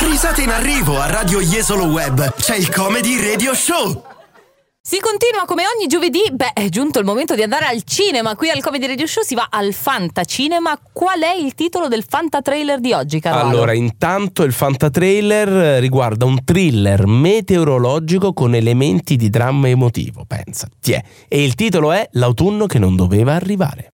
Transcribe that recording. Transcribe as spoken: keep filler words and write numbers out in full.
Risate in arrivo a Radio Jesolo Web. C'è il Comedy Radio Show. Si continua come ogni giovedì. Beh, è giunto il momento di andare al cinema. Qui al Comedy Radio Show si va al Fantacinema. Qual è il titolo del Fantatrailer di oggi, Carlo? Allora, intanto il Fantatrailer riguarda un thriller meteorologico con elementi di dramma emotivo. Pensa, tiè. E il titolo è L'autunno che non doveva arrivare.